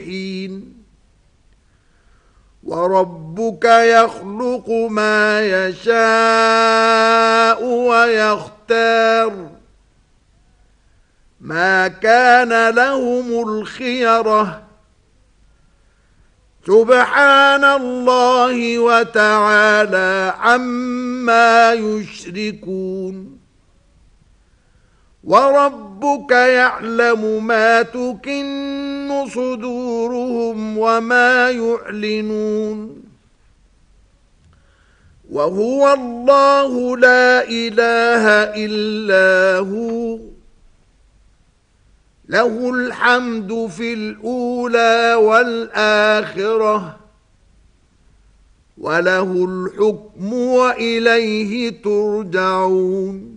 الصالحين وربك يخلق ما يشاء ويختار ما كان لهم الخيرة سبحان الله وتعالى عما يشركون وربك يعلم ما تكن صدورهم وما يعلنون وهو الله لا إله إلا هو له الحمد في الأولى والآخرة وله الحكم وإليه ترجعون